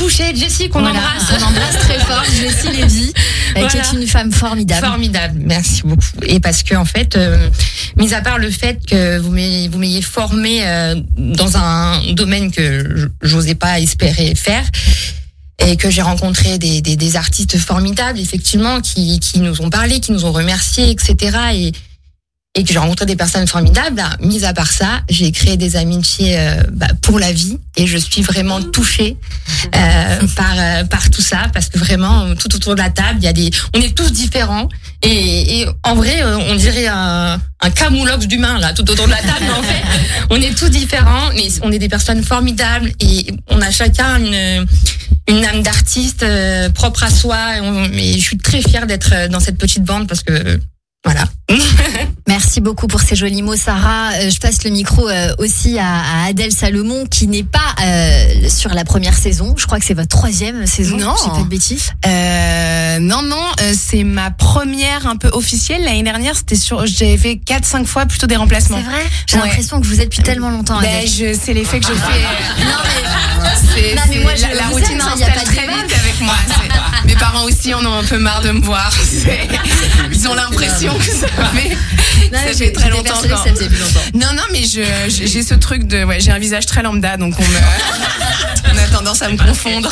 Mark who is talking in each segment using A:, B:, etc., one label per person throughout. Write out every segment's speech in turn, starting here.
A: Boucher, Jessie, qu'on embrasse.
B: On embrasse très fort Jessie Lévy, qui est une femme formidable.
A: Formidable, merci beaucoup. Et parce que en fait, mis à part le fait que vous m'ayez formé dans un domaine que j'osais pas espérer faire, et que j'ai rencontré des artistes formidables, effectivement, qui nous ont parlé, qui nous ont remerciés, etc. Et que j'ai rencontré des personnes formidables. Mis à part ça, j'ai créé des amitiés pour la vie, et je suis vraiment touchée par tout ça, parce que vraiment tout autour de la table, on est tous différents, et en vrai on dirait un camoulox d'humains là tout autour de la table, mais en fait on est tous différents, mais on est des personnes formidables, et on a chacun une âme d'artiste propre à soi, et je suis très fière d'être dans cette petite bande, parce que voilà.
B: Merci beaucoup pour ces jolis mots, Sarah. Je passe le micro aussi à Adèle Salomon, qui n'est pas sur la première saison. Je crois que c'est votre 3e saison.
C: Non.
B: Si je dis pas de bêtises.
C: Non, c'est ma première un peu officielle. L'année dernière, j'avais fait 4-5 fois plutôt des remplacements.
B: C'est vrai? J'ai l'impression que vous êtes depuis tellement longtemps.
C: C'est l'effet que je fais.
B: Non, mais moi,
C: la routine s'installe très vite avec moi. Mes parents aussi en ont un peu marre de me voir. Ils ont l'impression que ça fait très longtemps encore.
B: Ça faisait plus longtemps.
C: Non, mais j'ai ce truc de, j'ai un visage très lambda, donc on a tendance à me confondre.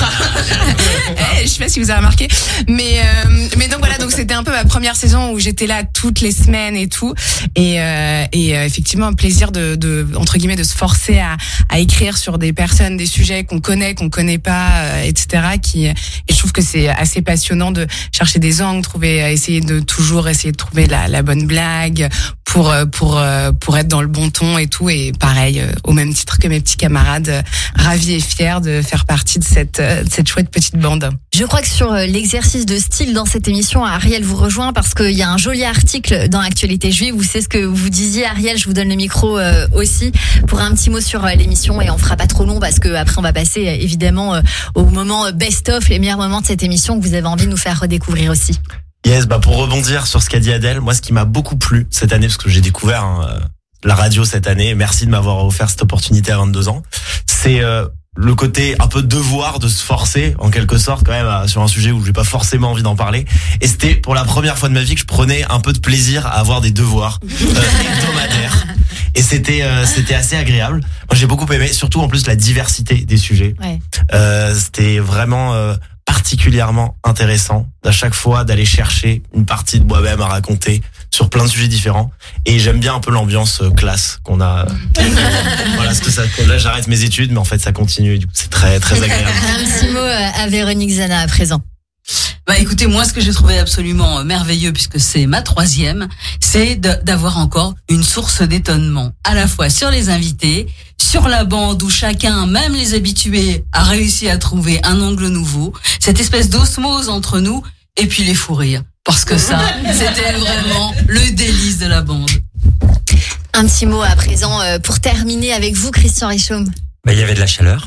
C: Je sais pas si vous avez remarqué, mais donc voilà, donc c'était un peu ma première saison où j'étais là toutes les semaines et tout, et effectivement un plaisir de entre guillemets de se forcer à écrire sur des personnes, des sujets qu'on connaît pas, etc. Et je trouve que c'est assez passionnant de chercher des angles, essayer de trouver la bonne blague pour être dans le bon ton et tout. Et pareil, au même titre que mes petits camarades, ravis et fiers de faire partie de cette chouette petite bande.
B: Je crois que sur l'exercice de style dans cette émission, Ariel vous rejoint, parce qu'il y a un joli article dans Actualité Juive. Vous savez ce que vous disiez, Ariel. Je vous donne le micro aussi pour un petit mot sur l'émission, et on fera pas trop long, parce que après on va passer évidemment au moment best-of, les meilleurs moments de cette émission que vous avez envie de nous faire redécouvrir aussi.
D: Yes, pour rebondir sur ce qu'a dit Adèle, moi ce qui m'a beaucoup plu cette année, parce que j'ai découvert la radio cette année, merci de m'avoir offert cette opportunité à 22 ans, c'est le côté un peu devoir de se forcer en quelque sorte quand même sur un sujet où j'ai pas forcément envie d'en parler, et c'était pour la première fois de ma vie que je prenais un peu de plaisir à avoir des devoirs hebdomadaires, et c'était assez agréable. Moi j'ai beaucoup aimé, surtout en plus la diversité des sujets. C'était vraiment particulièrement intéressant à chaque fois d'aller chercher une partie de moi-même à raconter sur plein de sujets différents, et j'aime bien un peu l'ambiance classe qu'on a. Voilà, parce que là j'arrête mes études, mais en fait ça continue, et du coup c'est très très agréable.
B: Un petit mot à Véronique Zana à présent.
E: Écoutez, moi ce que j'ai trouvé absolument merveilleux, puisque c'est ma 3e, c'est d'avoir encore une source d'étonnement, à la fois sur les invités, sur la bande où chacun, même les habitués, a réussi à trouver un angle nouveau, cette espèce d'osmose entre nous, et puis les fous rires. Parce que ça, c'était vraiment le délice de la bande.
B: Un petit mot à présent pour terminer avec vous, Christian Richomme.
F: Il y avait de la chaleur.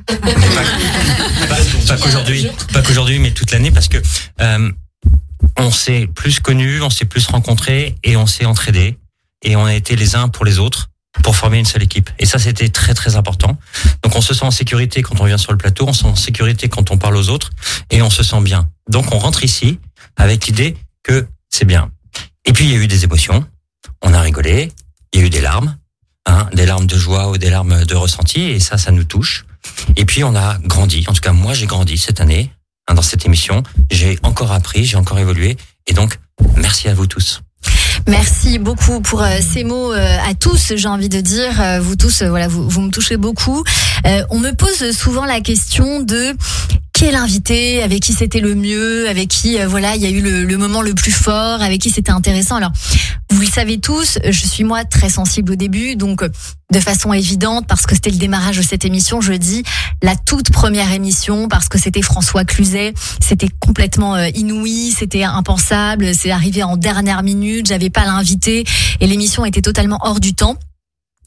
F: Pas qu'aujourd'hui, mais toute l'année, parce que on s'est plus connus, on s'est plus rencontrés, et on s'est entraidés, et on a été les uns pour les autres pour former une seule équipe. Et ça, c'était très très important. Donc on se sent en sécurité quand on vient sur le plateau, on se sent en sécurité quand on parle aux autres, et on se sent bien. Donc on rentre ici avec l'idée que c'est bien. Et puis il y a eu des émotions, on a rigolé, il y a eu des larmes de joie ou des larmes de ressenti, et ça nous touche. Et puis on a grandi, en tout cas moi j'ai grandi cette année dans cette émission, j'ai encore appris, j'ai encore évolué, et donc merci à vous tous.
B: Merci beaucoup pour ces mots à tous, j'ai envie de dire. Vous tous, vous me touchez beaucoup. On me pose souvent la question de quel invité, avec qui c'était le mieux, avec qui il y a eu le moment le plus fort, avec qui c'était intéressant. Alors, vous le savez tous, je suis moi très sensible au début, donc de façon évidente, parce que c'était le démarrage de cette émission, je dis la toute première émission, parce que c'était François Cluzet, c'était complètement inouï, c'était impensable, c'est arrivé en dernière minute, j'avais pas l'invité, et l'émission était totalement hors du temps.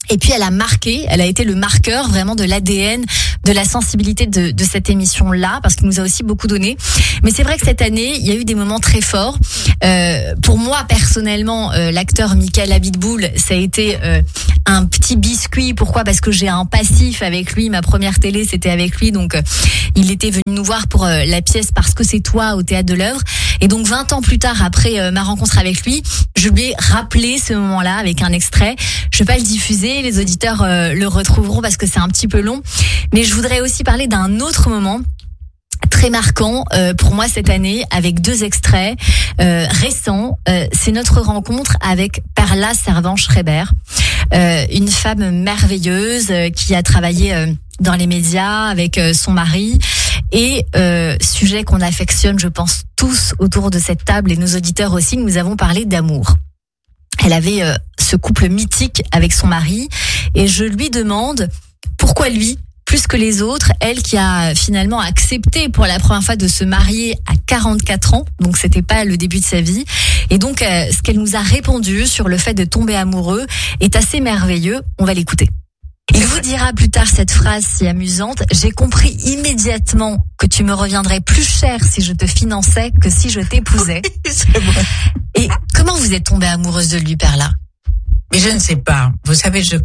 B: Et puis elle a été le marqueur vraiment de l'ADN, de la sensibilité de cette émission-là, parce qu'il nous a aussi beaucoup donné. Mais c'est vrai que cette année, il y a eu des moments très forts. Pour moi, personnellement, l'acteur Michael Abitboul, ça a été un petit biscuit. Pourquoi ? Parce que j'ai un passif avec lui. Ma première télé, c'était avec lui. Donc, il était venu nous voir pour la pièce Parce que c'est toi au Théâtre de l'Œuvre. Et donc, 20 ans plus tard, après ma rencontre avec lui, je lui ai rappelé ce moment-là avec un extrait. Je vais pas le diffuser, les auditeurs le retrouveront parce que c'est un petit peu long. Mais je voudrais aussi parler d'un autre moment très marquant pour moi cette année, avec 2 extraits récents. C'est notre rencontre avec Perla Servan-Schreiber, une femme merveilleuse qui a travaillé dans les médias avec son mari. Et sujet qu'on affectionne, je pense, tous autour de cette table, et nos auditeurs aussi, nous avons parlé d'amour. Elle avait ce couple mythique avec son mari, et je lui demande pourquoi lui, plus que les autres, elle qui a finalement accepté pour la première fois de se marier à 44 ans, donc c'était pas le début de sa vie. Et donc ce qu'elle nous a répondu sur le fait de tomber amoureux est assez merveilleux, on va l'écouter. Il vous dira plus tard cette phrase si amusante: j'ai compris immédiatement que tu me reviendrais plus cher si je te finançais que si je t'épousais.
G: C'est bon.
B: Et comment vous êtes tombée amoureuse de lui, Perla ?
G: Mais je ne sais pas. Vous savez, j'ai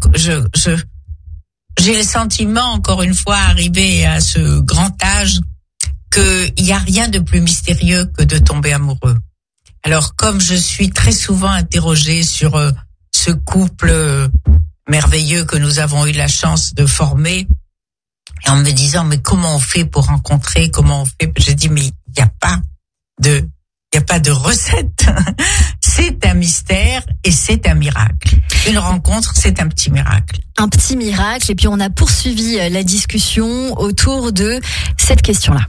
G: le sentiment, encore une fois, arrivé à ce grand âge, qu'il n'y a rien de plus mystérieux que de tomber amoureux. Alors, comme je suis très souvent interrogée sur ce couple merveilleux que nous avons eu la chance de former, et en me disant, mais comment on fait pour rencontrer, comment on fait, je dis, mais il n'y a pas de recette. C'est un mystère et c'est un miracle. Une rencontre, c'est un petit miracle.
B: Un petit miracle. Et puis on a poursuivi la discussion autour de cette question-là.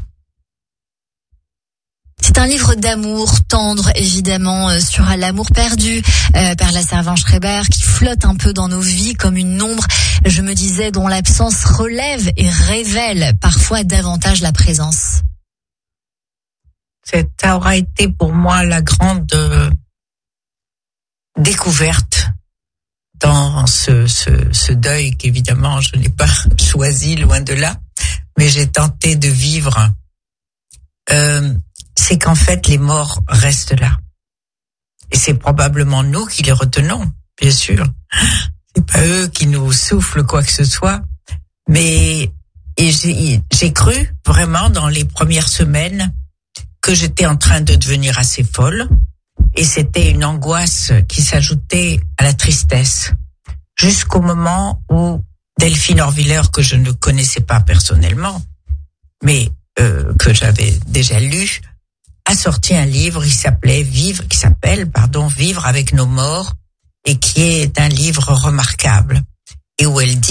B: C'est un livre d'amour tendre, évidemment, sur l'amour perdu, Perla Servan-Schreiber, qui flotte un peu dans nos vies comme une ombre, je me disais, dont l'absence relève et révèle parfois davantage la présence.
G: Ça aura été pour moi la grande découverte dans ce deuil qu'évidemment je n'ai pas choisi, loin de là, mais j'ai tenté de vivre. C'est qu'en fait les morts restent là, et c'est probablement nous qui les retenons, bien sûr. C'est pas eux qui nous soufflent quoi que ce soit, mais j'ai cru vraiment dans les premières semaines que j'étais en train de devenir assez folle, et c'était une angoisse qui s'ajoutait à la tristesse, jusqu'au moment où Delphine Orviller, que je ne connaissais pas personnellement, mais que j'avais déjà lu, a sorti un livre qui s'appelle Vivre avec nos morts, et qui est un livre remarquable, et où elle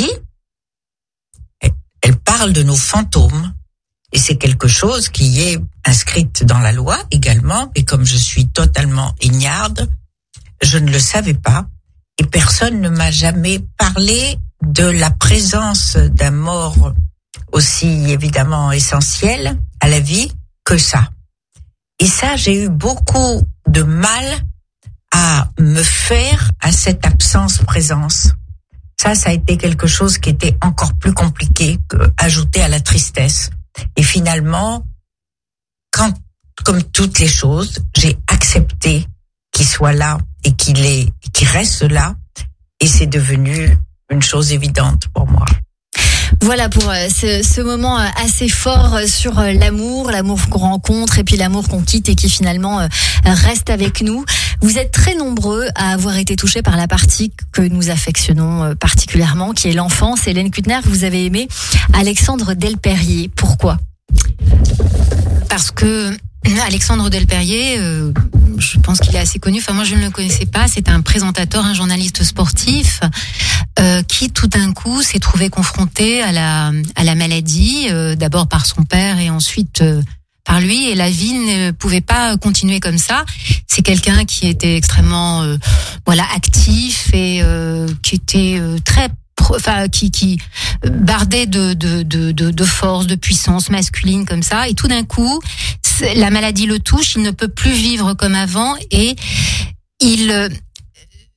G: parle de nos fantômes. Et c'est quelque chose qui est inscrite dans la loi également, et comme je suis totalement ignarde, je ne le savais pas, et personne ne m'a jamais parlé de la présence d'un mort aussi évidemment essentiel à la vie que ça. Et ça, j'ai eu beaucoup de mal à me faire à cette absence-présence. Ça a été quelque chose qui était encore plus compliqué, ajouté à la tristesse. Et finalement, comme toutes les choses, j'ai accepté qu'il soit là et qu'il reste là, et c'est devenu une chose évidente pour moi.
B: Voilà pour ce moment assez fort sur l'amour qu'on rencontre, et puis l'amour qu'on quitte et qui finalement reste avec nous. Vous êtes très nombreux à avoir été touchés par la partie que nous affectionnons particulièrement, qui est l'enfance. Hélène Kuttner, vous avez aimé Alexandre Delperrier. Pourquoi ?
A: Parce que Alexandre Delperrier, je pense qu'il est assez connu. Enfin, moi, je ne le connaissais pas. C'est un présentateur, un journaliste sportif qui, tout d'un coup, s'est trouvé confronté à la maladie, d'abord par son père et ensuite par lui. Et la vie ne pouvait pas continuer comme ça. C'est quelqu'un qui était extrêmement, actif et qui était qui bardait de force, de puissance masculine comme ça, et tout d'un coup la maladie le touche, il ne peut plus vivre comme avant, et il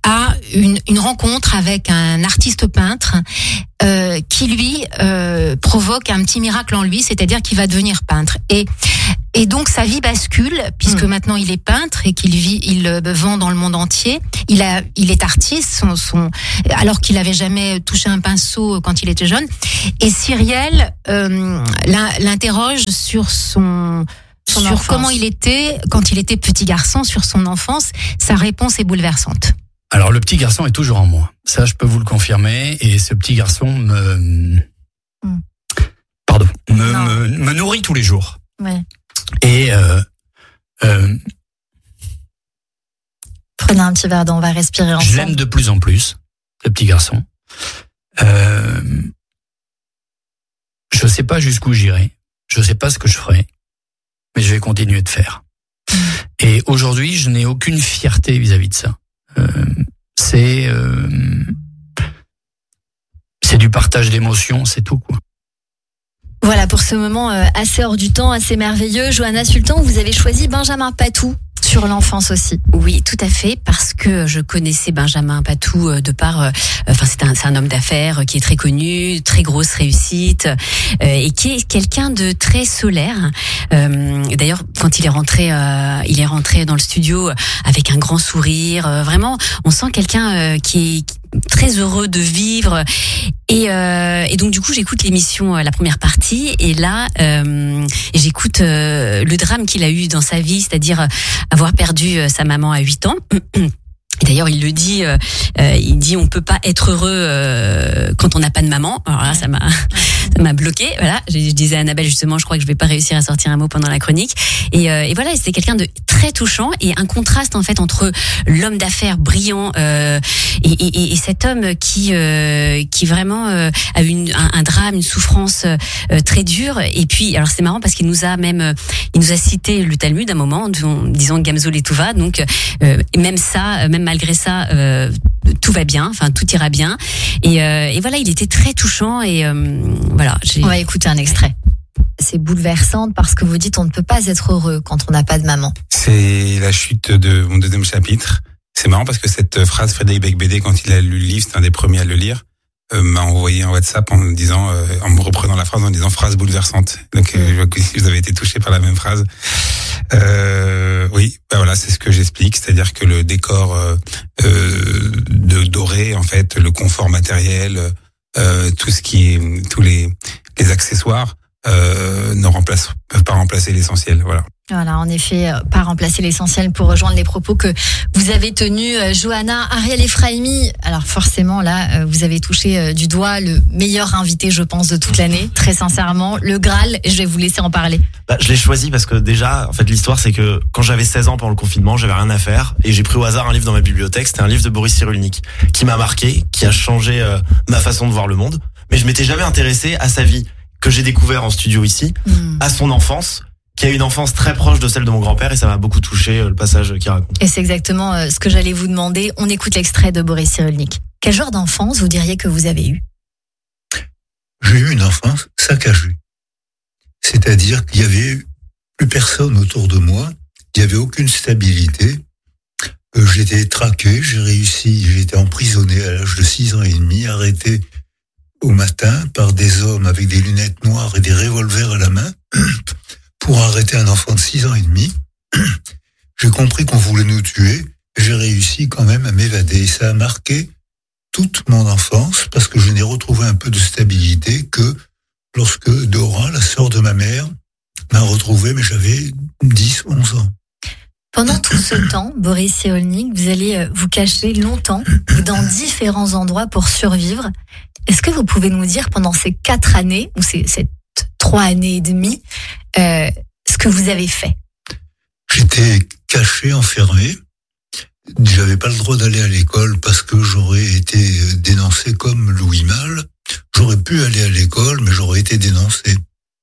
H: a une rencontre avec un artiste peintre qui lui provoque un petit miracle en lui, c'est-à-dire qu'il va devenir peintre. Et donc sa vie bascule puisque maintenant il est peintre et il vend dans le monde entier. Il est artiste, alors qu'il avait jamais touché un pinceau quand il était jeune. Et Cyrielle l'interroge sur comment il était quand il était petit garçon, sur son enfance. Sa réponse est bouleversante.
I: Alors le petit garçon est toujours en moi, ça je peux vous le confirmer, et ce petit garçon me nourrit tous les jours.
B: Ouais.
I: Et
B: prenez un petit verre d'eau, on va respirer ensemble.
I: Je l'aime de plus en plus, le petit garçon. Je sais pas jusqu'où j'irai, je sais pas ce que je ferai, mais je vais continuer de faire. Et aujourd'hui, je n'ai aucune fierté vis-à-vis de ça. C'est du partage d'émotions, c'est tout, quoi.
B: Voilà pour ce moment assez hors du temps, assez merveilleux. Johanna Sultan, vous avez choisi Benjamin Patou sur l'enfance aussi.
H: Oui, tout à fait, parce que je connaissais Benjamin Patou de par, c'est un homme d'affaires qui est très connu, très grosse réussite, et qui est quelqu'un de très solaire. D'ailleurs, quand il est rentré dans le studio avec un grand sourire. Vraiment, on sent quelqu'un qui est très heureux de vivre. Et donc du coup j'écoute l'émission, la première partie, et là j'écoute le drame qu'il a eu dans sa vie, c'est-à-dire avoir perdu sa maman à 8 ans. Et d'ailleurs, il le dit, il dit on peut pas être heureux quand on n'a pas de maman. Alors là, ça m'a bloqué. Voilà, je disais à Annabelle justement, je crois que je vais pas réussir à sortir un mot pendant la chronique. Et voilà, c'était quelqu'un de très touchant, et un contraste en fait entre l'homme d'affaires brillant et cet homme qui vraiment a eu un drame, une souffrance très dure. Et puis, alors c'est marrant parce qu'il nous a cité le Talmud à un moment, en disant Gamzol et Touva. Donc même malgré ça, tout va bien, enfin tout ira bien. Et voilà, il était très touchant. Et voilà.
B: On va écouter un extrait. C'est bouleversant parce que vous dites on ne peut pas être heureux quand on n'a pas de maman.
J: C'est la chute de mon deuxième chapitre. C'est marrant parce que cette phrase, Frédéric Becbédé, quand il a lu le livre, c'était un des premiers à le lire, m'a envoyé un WhatsApp en me reprenant la phrase en disant phrase bouleversante. Donc je vois que vous avez été touché par la même phrase. Oui, voilà, c'est ce que j'explique, c'est-à-dire que le décor de doré, en fait, le confort matériel, tout ce qui est tous les accessoires peuvent pas remplacer l'essentiel.
B: Voilà, en effet, pas remplacer l'essentiel, pour rejoindre les propos que vous avez tenus, Johanna. Ariel Efraimi, alors forcément là, vous avez touché du doigt le meilleur invité, je pense, de toute l'année, très sincèrement, le Graal, et je vais vous laisser en parler.
D: Je l'ai choisi parce que déjà, en fait, l'histoire c'est que quand j'avais 16 ans pendant le confinement, j'avais rien à faire, et j'ai pris au hasard un livre dans ma bibliothèque. C'était un livre de Boris Cyrulnik qui m'a marqué, qui a changé ma façon de voir le monde, mais je m'étais jamais intéressé à sa vie, que j'ai découvert en studio ici, à son enfance, qui a une enfance très proche de celle de mon grand-père, et ça m'a beaucoup touché, le passage qu'il raconte.
B: Et c'est exactement ce que j'allais vous demander. On écoute l'extrait de Boris Cyrulnik. Quel genre d'enfance vous diriez que vous avez eu ?
K: J'ai eu une enfance saccagée. C'est-à-dire qu'il y avait plus personne autour de moi, il n'y avait aucune stabilité. J'étais traqué, j'ai été emprisonné à l'âge de 6 ans et demi, arrêté au matin par des hommes avec des lunettes noires et des revolvers à la main pour arrêter un enfant de 6 ans et demi. J'ai compris qu'on voulait nous tuer, et j'ai réussi quand même à m'évader. Et ça a marqué toute mon enfance, parce que je n'ai retrouvé un peu de stabilité que lorsque Dora, la sœur de ma mère, m'a retrouvé, mais j'avais 10, 11 ans.
B: Pendant tout ce temps, Boris Cyrulnik, vous allez vous cacher longtemps dans différents endroits pour survivre. Est-ce que vous pouvez nous dire, pendant ces 4 années, ou ces 3 années et demie, ce que vous avez fait?
K: J'étais caché, enfermé. J'avais pas le droit d'aller à l'école parce que j'aurais été dénoncé comme Louis Malle. J'aurais pu aller à l'école, mais j'aurais été dénoncé.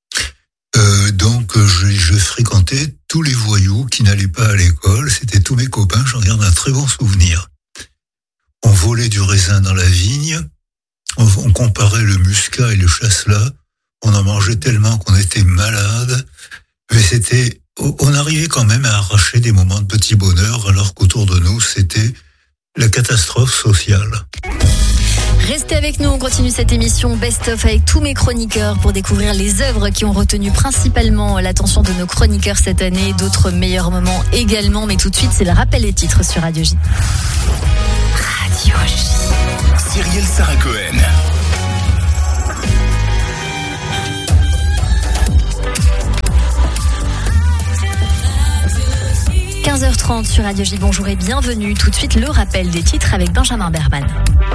K: Donc je fréquentais tous les voyous qui n'allaient pas à l'école. C'était tous mes copains, j'en garde un très bon souvenir. On volait du raisin dans la vigne, on comparait le muscat et le chasselas, on en mangeait tellement qu'on était malade, mais on arrivait quand même à arracher des moments de petit bonheur, alors qu'autour de nous, c'était la catastrophe sociale.
B: Restez avec nous, on continue cette émission Best of avec tous mes chroniqueurs pour découvrir les œuvres qui ont retenu principalement l'attention de nos chroniqueurs cette année, d'autres meilleurs moments également, mais tout de suite c'est le rappel des titres sur Radio J. Radio J.
L: Cyrielle Sarah Cohen.
B: – 15h30 sur Radio J, bonjour et bienvenue. Tout de suite le rappel des titres avec Benjamin Berman.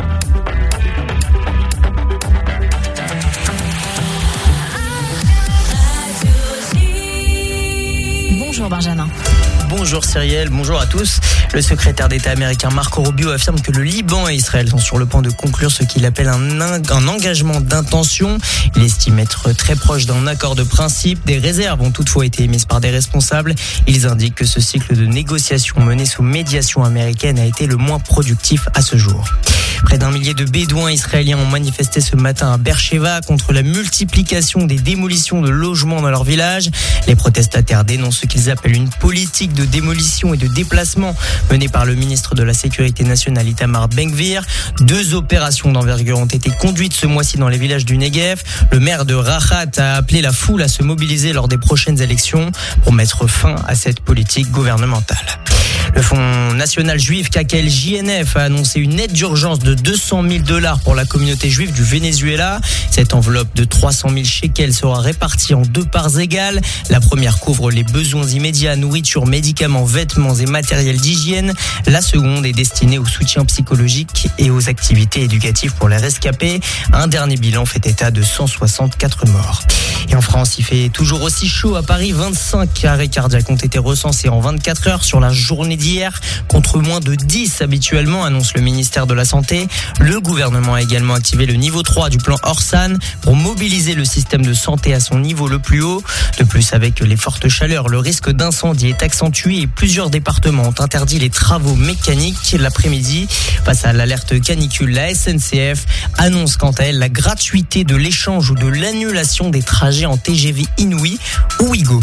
B: Bonjour Benjamin.
M: Bonjour Cyrielle, bonjour à tous. Le secrétaire d'État américain Marco Rubio affirme que le Liban et Israël sont sur le point de conclure ce qu'il appelle un engagement d'intention. Il estime être très proche d'un accord de principe. Des réserves ont toutefois été émises par des responsables. Ils indiquent que ce cycle de négociations mené sous médiation américaine a été le moins productif à ce jour. Près d'1 millier de Bédouins israéliens ont manifesté ce matin à Beersheva contre la multiplication des démolitions de logements dans leur village. Les protestataires dénoncent ce qu'ils appellent une politique de démolition et de déplacement menée par le ministre de la Sécurité nationale Itamar Ben-Gvir. 2 opérations d'envergure ont été conduites ce mois-ci dans les villages du Negev. Le maire de Rahat a appelé la foule à se mobiliser lors des prochaines élections pour mettre fin à cette politique gouvernementale. Le Fonds national juif KKL-JNF a annoncé une aide d'urgence de $200 000 pour la communauté juive du Venezuela. Cette enveloppe de 300 000 shekels sera répartie en 2 parts égales. La première couvre les besoins immédiats, nourriture, médicaments, vêtements et matériel d'hygiène. La seconde est destinée au soutien psychologique et aux activités éducatives pour les rescapés. Un dernier bilan fait état de 164 morts. Et en France, il fait toujours aussi chaud à Paris. 25 arrêts cardiaques ont été recensés en 24 heures sur la journée d'hier, contre moins de 10 habituellement, annonce le ministère de la Santé. Le gouvernement a également activé le niveau 3 du plan Orsan pour mobiliser le système de santé à son niveau le plus haut. De plus, avec les fortes chaleurs, le risque d'incendie est accentué et plusieurs départements ont interdit les travaux mécaniques l'après-midi. Face à l'alerte canicule, la SNCF annonce quant à elle la gratuité de l'échange ou de l'annulation des trajets en TGV Inouï ou Ouigo.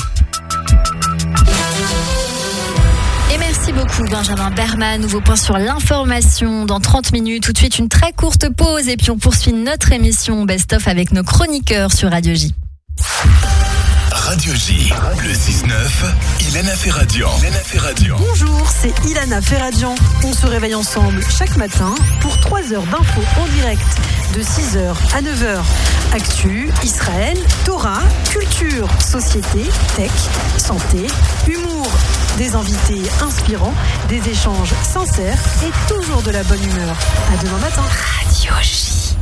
B: Et merci beaucoup Benjamin Berman. Nouveau point sur l'information dans 30 minutes. Tout de suite une très courte pause et puis on poursuit notre émission Best of avec nos chroniqueurs sur Radio J.
L: Radio J, le 6-9, Ilana Ferradian.
N: Bonjour, c'est Ilana Ferradian. On se réveille ensemble chaque matin pour 3 heures d'infos en direct de 6h à 9h. Actu, Israël, Torah, culture, société, tech, santé, humour. Des invités inspirants, des échanges sincères et toujours de la bonne humeur. À demain matin.
B: Radio J.